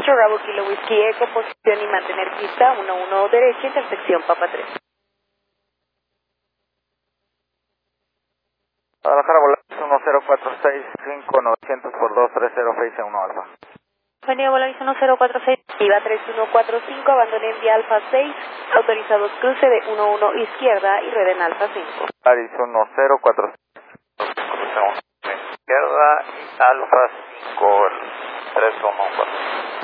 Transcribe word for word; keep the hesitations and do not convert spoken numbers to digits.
ocho Bravo Kilo Whisky Eco, posición y mantener pista uno uno derecha, intersección Papa tres. Guadalajara Volaris uno cero cuatro seis cinco novecientos por dos tres cero Face uno Alfa. Avenida Volaris uno cero cuatro seis, IVA tres uno cuatro cinco, abandoné en vía Alfa seis, autorizados cruce de uno uno izquierda y red en Alfa cinco. Volaris uno cero cuatro seis, izquierda y Alfa cinco, tres uno cuatro.